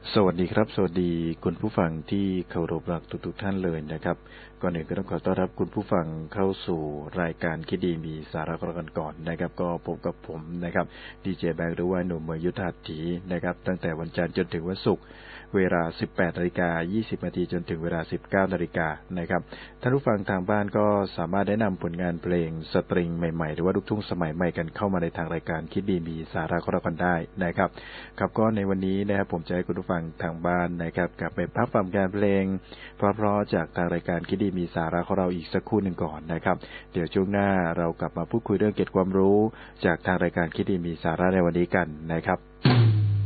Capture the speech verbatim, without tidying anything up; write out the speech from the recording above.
สวัสดีครับสวัสดีคุณผู้ฟังที่เคารพรักทุกๆท่านเลยนะครับก่อนอื่นก็ต้องขอต้อนรับคุณผู้ฟังเข้าสู่รายการคิดดีมีสาระกันก่อนนะครับก็พบกับผมนะครับดีเจแบงค์หรือว่าหนุ่มเมืองยุทธาถีนะครับตั้งแต่วันจันทร์จนถึงวันศุกร์เวลา สิบแปดนาฬิกายี่สิบนาทีจนถึงเวลา สิบเก้านาฬิกานะครับท่านผู้ฟังทางบ้านก็สามารถแนะนำผลงานเพลงสตริงใหม่ๆหรือว่าลูกทุ่งสมัยใหม่กันเข้ามาในทางรายการคิดดีมีสาระกันได้นะครับครับก็ในวันนี้นะครับผมจะให้คุณผู้ฟังทางบ้านนะครับกลับไปพักฟังการเพลงเพราะๆจากทางรายการคิดดีมีสาระของเราอีกสักครู่หนึ่งก่อนนะครับเดี๋ยวช่วงหน้าเรากลับมาพูดคุยเรื่องเก็บความรู้จากทางรายการคิดดีมีสาระในวันนี้กันนะครับ